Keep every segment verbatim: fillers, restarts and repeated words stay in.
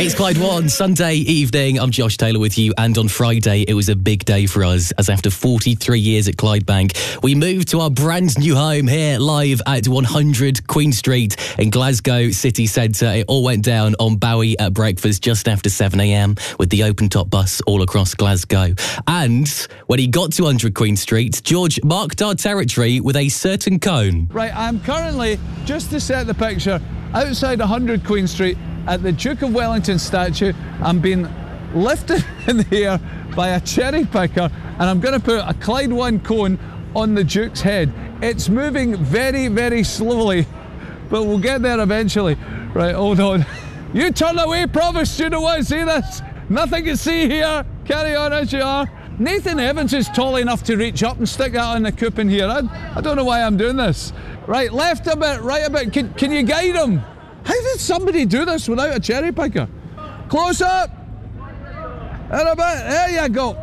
It's Clyde One, Sunday evening. I'm Josh Taylor with you, and on Friday it was a big day for us, as after forty-three years at Clydebank, we moved to our brand new home here, live at one hundred Queen Street in Glasgow city centre. It all went down on Bowie at breakfast just after seven a.m. with the open top bus all across Glasgow. And when he got to one hundred Queen Street, George marked our territory with a certain cone. Right, I'm currently, just to set the picture, outside one hundred Queen Street at the Duke of Wellington statue. I'm being lifted in the air by a cherry picker, and I'm going to put a Clyde One cone on the Duke's head. It's moving very, very slowly, but we'll get there eventually. Right, hold on. You turn away, Provost, you don't want to see this. Nothing to see here. Carry on as you are. Nathan Evans is tall enough to reach up and stick that on the coupon here. I, I don't know why I'm doing this. Right, left a bit, right a bit. Can, can you guide him? How did somebody do this without a cherry picker? Close up. And a bit. There you go.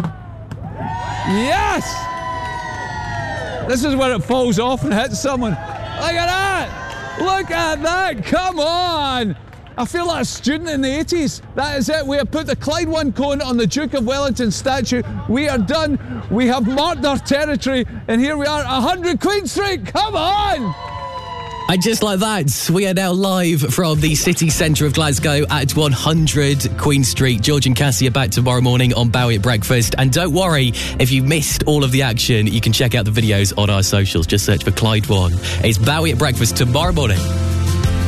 Yes! This is where it falls off and hits someone. Look at that! Look at that! Come on! I feel like a student in the eighties. That is it. We have put the Clyde One cone on the Duke of Wellington statue. We are done. We have marked our territory, and here we are, one hundred Queen Street. Come on! And just like that, we are now live from the city centre of Glasgow at one hundred Queen Street. George and Cassie are back tomorrow morning on Bowie at breakfast. And don't worry, if you missed all of the action, you can check out the videos on our socials. Just search for Clyde One. It's Bowie at breakfast tomorrow morning.